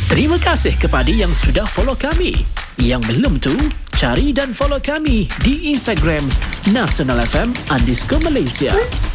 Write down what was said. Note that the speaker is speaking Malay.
Terima kasih kepada yang sudah follow kami. Yang belum tu, cari dan follow kami di Instagram @nasionalfm_Malaysia.